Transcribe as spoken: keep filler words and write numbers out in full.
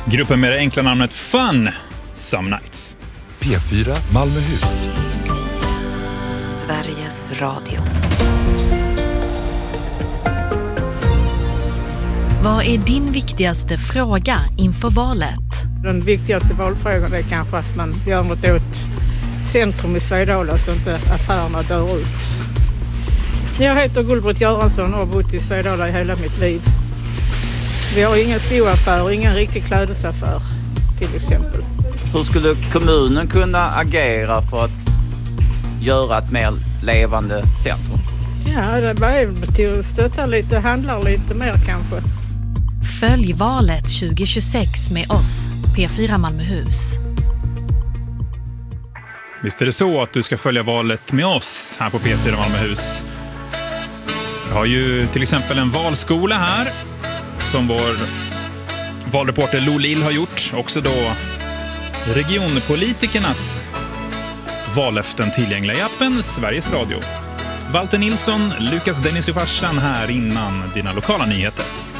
Gruppen med det enkla namnet Fun Some Nights. P fyra Malmöhus. Sveriges Radio. Vad är din viktigaste fråga inför valet? Den viktigaste valfrågan är kanske att man gör något åt centrum i Svedala så inte affärerna dör ut. Jag heter Gullbritt Göransson och har bott i Svedala i hela mitt liv. Vi har ingen skoaffär och ingen riktig klädesaffär till exempel. Hur skulle kommunen kunna agera för att göra ett mer levande centrum? Ja, det var till att stötta lite, handla lite mer kanske. Följ valet tjugo tjugosex med oss, P fyra Malmöhus. Visst är det så att du ska följa valet med oss här på P fyra Malmöhus. Vi har ju till exempel en valskola här som vår valreporter Lo Lill har gjort. Också då regionpolitikernas vallöften tillgängliga i appen Sveriges Radio. Walter Nilsson, Lukas Dennis i farsan här innan dina lokala nyheter.